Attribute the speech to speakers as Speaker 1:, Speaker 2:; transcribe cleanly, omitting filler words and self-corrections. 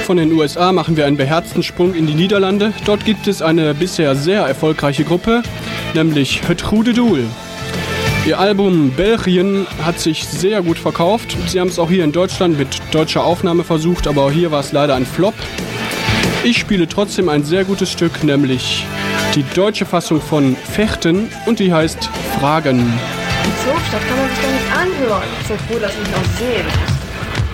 Speaker 1: Von den USA machen wir einen beherzten Sprung in die Niederlande. Dort gibt es eine bisher sehr erfolgreiche Gruppe, nämlich Het Goede Doel. Ihr Album Belgien hat sich sehr gut verkauft. Sie haben es auch hier in Deutschland mit deutscher Aufnahme versucht, aber hier war es leider ein Flop. Ich spiele trotzdem ein sehr gutes Stück, nämlich die deutsche Fassung von Fechten und die heißt Fragen.
Speaker 2: So, das kann man sich doch nicht anhören. Ich bin froh, dass ich mich auch sehen muss.